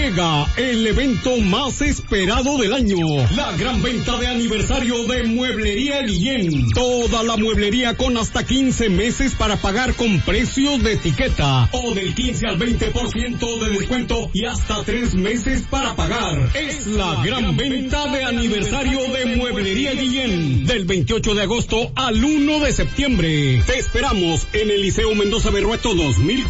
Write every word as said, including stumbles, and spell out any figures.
Llega el evento más esperado del año, la gran venta de aniversario de Mueblería Guillén. Toda la mueblería con hasta quince meses para pagar con precios de etiqueta o del quince al veinte por ciento de descuento y hasta tres meses para pagar. Es la gran venta de aniversario de Mueblería Guillén, del veintiocho de agosto al uno de septiembre. Te esperamos en el Liceo Mendoza Berrueto dos mil